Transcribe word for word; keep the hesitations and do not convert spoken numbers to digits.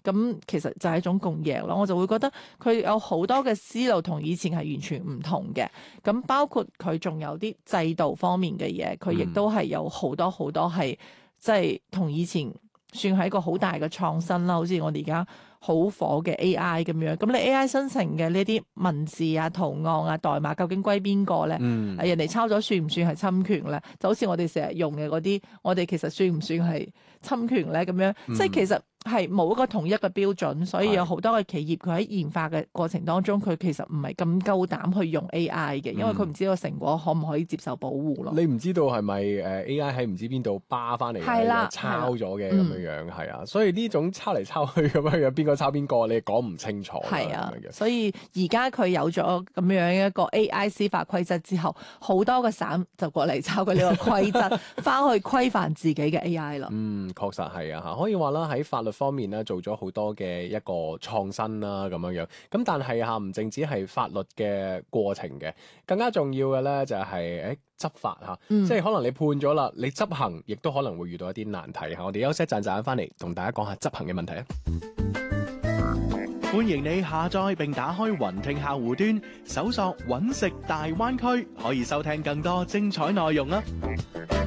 咁其實就係一種共贏咯。我就會覺得佢有好多嘅思路同以前係完全唔同嘅。咁包括佢仲有啲制度方面嘅嘢，佢亦都係有好多好多係即係同以前算係一個好大嘅創新啦。好似我哋而家好火嘅 A I 咁樣，咁你 A I 生成嘅呢啲文字啊、圖案啊、代碼究竟歸邊個咧？ 嗯， 人哋抄咗算唔算係侵權咧？就好似我哋成日用嘅嗰啲，我哋其實算唔算係侵權咧？咁樣， 嗯、 即係其實係冇一個統一嘅標準，所以有好多嘅企業佢喺研發嘅過程當中，佢其實唔係咁夠膽去用 A I 嘅，因為佢唔知個成果可唔可以接受保護咯。 你唔知道係咪誒 A I 喺唔知邊度扒翻嚟嘅，抄咗嘅咁樣樣，係啊，所以呢種抄嚟抄去咁樣樣，邊個抄邊個，你講唔清楚。 係啊，所以而家佢有咗咁樣一個 A I 司法規則之後，好多個省就過嚟抄佢呢個規則，翻去規範自己嘅 A I 啦。 嗯，確實係啊，嚇可以話啦，喺法律方面咧做咗好多嘅一個創新啦，咁樣樣。咁但係嚇唔淨止係法律嘅過程嘅，更加重要嘅咧就係誒執法嚇， 嗯、 即係可能你判咗啦，你執行亦都可能會遇到一啲難題嚇。我哋休息一陣陣翻嚟同大家講下執行嘅問題啊！ 歡迎你下載並打開雲聽客戶端，搜索揾食大灣區，可以收聽更多精彩內容啊！